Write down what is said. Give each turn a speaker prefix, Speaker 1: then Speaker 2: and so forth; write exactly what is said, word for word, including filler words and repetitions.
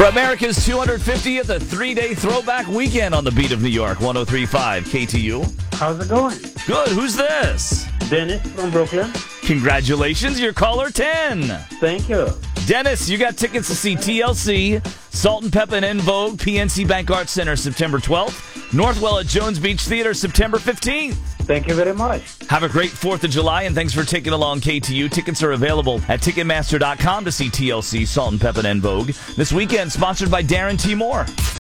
Speaker 1: America's two hundred fiftieth, a three-day throwback weekend on the beat of New York, one oh three point five K T U.
Speaker 2: How's it going?
Speaker 1: Good. Who's this?
Speaker 2: Dennis from Brooklyn.
Speaker 1: Congratulations, you're caller ten.
Speaker 2: Thank you.
Speaker 1: Dennis, you got tickets to see T L C, Salt and Pepper and En Vogue, P N C Bank Arts Center, September twelfth, Northwell at Jones Beach Theater, September fifteenth.
Speaker 2: Thank you very much.
Speaker 1: Have a great fourth of July, and thanks for taking along K T U. Tickets are available at Ticketmaster dot com to see T L C, Salt and Pepper and En Vogue. This weekend, sponsored by Darren T. Moore.